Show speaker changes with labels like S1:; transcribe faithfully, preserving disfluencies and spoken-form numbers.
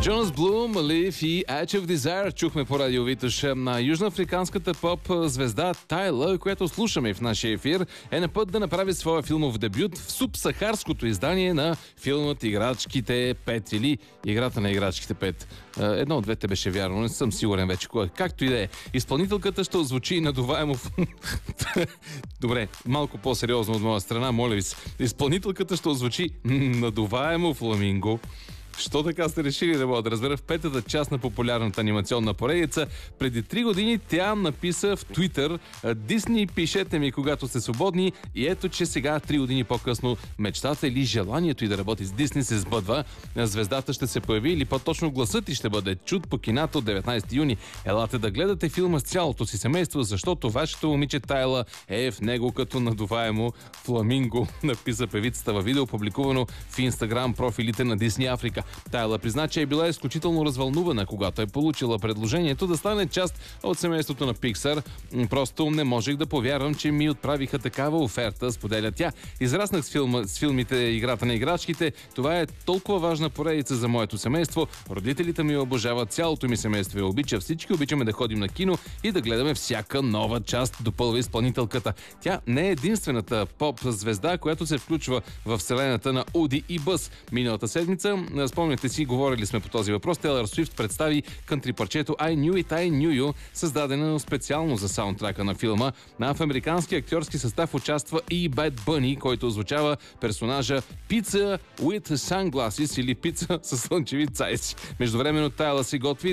S1: Джонас Блум, Live и Edge of Desire чухме по радио Витош. На южноафриканската поп звезда Тайла, която слушаме в нашия ефир, е на път да направи своя филмов дебют в субсахарското издание на филмът Играчките пет или Играта на играчките пет. Едно от двете беше вярно, не съм сигурен вече кое. Както и да е. Изпълнителката ще озвучи надуваемо... Добре, малко по-сериозно от моя страна, моля ви се. Изпълнителката ще озвучи надуваемо фламинго. Що така сте решили, да мога да разбера, в петата част на популярната анимационна поредица? Преди три години тя написа в Twitter: Дисни, пишете ми, когато сте свободни. И ето, че сега, три години по-късно, мечтата или желанието й да работи с Дисни се сбъдва. Звездата ще се появи, или по-точно гласът й ще бъде чут по кината от деветнайсети юни. Елате да гледате филма с цялото си семейство, защото вашето момиче Тайла е в него като надуваемо фламинго, написа певицата във видео, публикувано в Инстаграм профилите на Дисни Африка. Тайла призна, че е била изключително развълнувана, когато е получила предложението да стане част от семейството на Pixar. Просто не можех да повярвам, че ми отправиха такава оферта, споделя тя. Израснах с, филма, с филмите Играта на играчките. Това е толкова важна поредица за моето семейство. Родителите ми обожават, цялото ми семейство я обича, всички обичаме да ходим на кино и да гледаме всяка нова част, допълва изпълнителката. Тя не е единствената поп звезда, която се включва в вселената на Уди и Бъс. Миналата седмица, спомняте си, говорили сме по този въпрос, Тейлър Суифт представи кънтри парчето I Knew It, I Knew You, създадено специално за саундтрака на филма. В американски актьорски състав участва и Bad Bunny, който озвучава персонажа Pizza with Sunglasses или Пица с слънчеви цайци. Междувременно Тайла се готви